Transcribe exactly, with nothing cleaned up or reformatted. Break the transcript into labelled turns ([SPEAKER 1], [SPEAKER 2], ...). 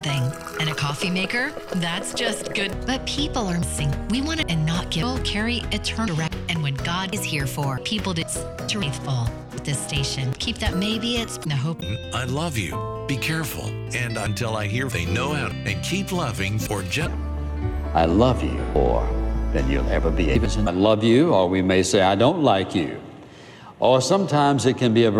[SPEAKER 1] thing. And a coffee maker? That's just good. But people are missing. We want to and not give. Will carry eternal rep. And when God is here for people to to faithful at this station, keep that maybe it's the hope.
[SPEAKER 2] I love you. Be careful. And until I hear they know how and keep loving for just.
[SPEAKER 3] I love you more than you'll ever be able to. I love you, or we may say, I don't like you. Or sometimes it can be a